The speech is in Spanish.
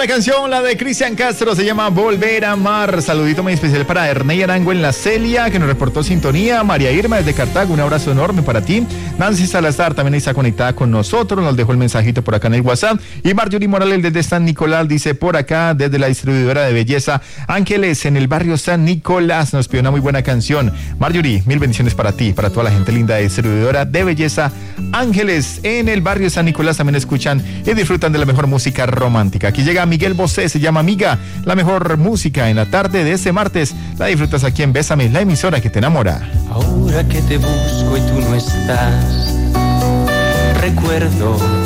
buena canción, la de Cristian Castro, se llama Volver a Amar. Saludito muy especial para Ernei Arango en la Celia, que nos reportó sintonía. María Irma desde Cartago, un abrazo enorme para ti. Nancy Salazar también está conectada con nosotros, nos dejó el mensajito por acá en el WhatsApp. Y Marjorie Morales desde San Nicolás dice por acá, desde la distribuidora de belleza Ángeles en el barrio San Nicolás, nos pidió una muy buena canción. Marjorie, mil bendiciones para ti, para toda la gente linda de distribuidora de belleza Ángeles en el barrio San Nicolás. También escuchan y disfrutan de la mejor música romántica. Aquí llega Miguel Bosé, se llama Amiga, la mejor música en la tarde de este martes. La disfrutas aquí en Bésame, la emisora que te enamora. Ahora que te busco y tú no estás, recuerdo